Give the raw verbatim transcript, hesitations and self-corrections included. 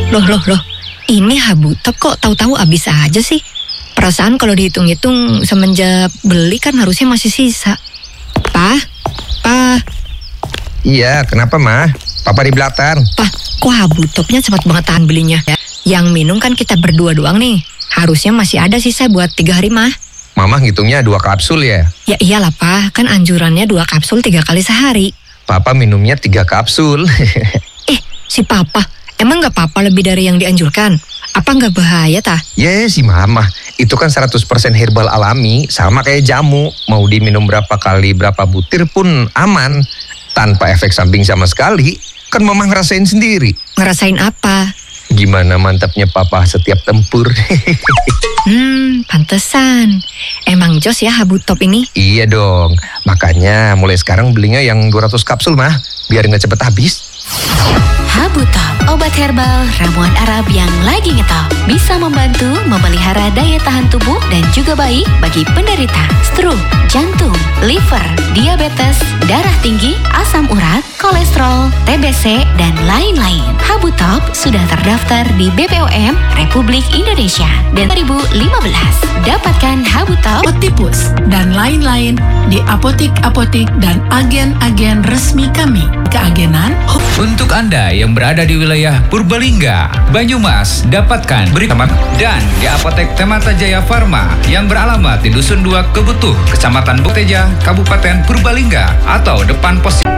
Loh, loh, loh. Ini Habutop kok tahu-tahu habis aja sih? Perasaan kalau dihitung-hitung semenjak beli kan harusnya masih sisa. Pa, Pa. Iya, kenapa mah? Papa di belakang. Pa, kok Habutopnya cepat banget tahan belinya? Yang minum kan kita berdua doang nih. Harusnya masih ada sisa buat tiga hari mah. Mama ngitungnya dua kapsul ya? Ya iyalah Pa, kan anjurannya dua kapsul tiga kali sehari. Papa minumnya tiga kapsul. Eh, si Papa, emang gak apa-apa lebih dari yang dianjurkan? Apa gak bahaya tah? Ya si Mama, itu kan seratus persen herbal alami, sama kayak jamu. Mau diminum berapa kali, berapa butir pun aman. Tanpa efek samping sama sekali. Kan Mama ngerasain sendiri. Ngerasain apa? Gimana mantapnya Papa setiap tempur. Hmm, pantesan. Emang jos ya Habutop ini? Iya dong, makanya mulai sekarang belinya yang dua ratus kapsul mah, biar nggak cepet habis. Habutop, obat herbal ramuan Arab yang lagi ngetop. Bisa membantu memelihara daya tahan tubuh dan juga baik bagi penderita stroke, jantung, liver, diabetes, darah tinggi, asam urat, kolesterol, T B C, dan lain-lain. Habutop sudah terdaftar di B P O M Republik Indonesia dan dua ribu lima belas. Dapatkan Habutop, Otipus, dan lain-lain di apotik-apotik dan agen-agen resmi kami. Keagenan untuk Anda yang berada di wilayah Purbalingga, Banyumas, dapatkan beri dan di Apotek Temata Jaya Farma yang beralamat di Dusun dua Kebutuh, Kecamatan Boteja, Kabupaten Purbalingga atau depan pos